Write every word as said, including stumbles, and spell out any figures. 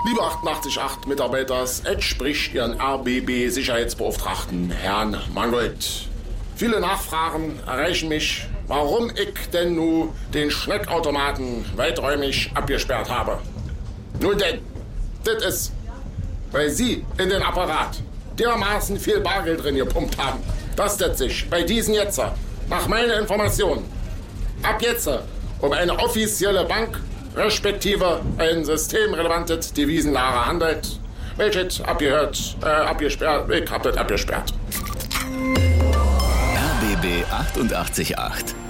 Liebe achtundachtzig Komma acht Mitarbeiter, es spricht Ihren R B B-Sicherheitsbeauftragten, Herrn Mangold. Viele Nachfragen erreichen mich, warum ich denn nun den Schneckautomaten weiträumig abgesperrt habe. Nun denn, das ist, weil Sie in den Apparat dermaßen viel Bargeld drin gepumpt haben, dass das sich bei diesen jetzt, nach meiner Information, ab jetzt um eine offizielle Bank respektive ein systemrelevantes Devisenlager handelt, welches abgehört, äh, abgesperrt, ich hab das abgesperrt. R B B achtundachtzig Komma acht